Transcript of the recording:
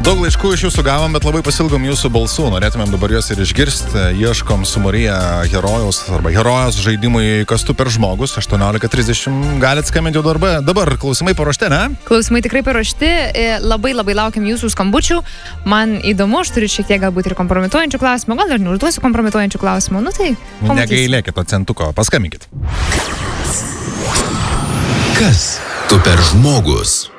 Daug laiškų iš jūsų gavom, bet labai pasilgom jūsų balsų. Norėtumėm dabar juos ir išgirsti. Ieškom su Marija herojaus arba herojos žaidimui Kas tu per žmogus. 18:30 galit skambinti jau dabar. Klausimai paruošti, ne? Klausimai tikrai paruošti. Labai laukiam jūsų skambučių. Man įdomu, aš turiu šiek tiek galbūt ir kompromituojančių klausimų. Gal ir neužduosiu kompromituojančių klausimų. Tai negailėkit to centuko. Paskambinkit. Kas tu per žmogus?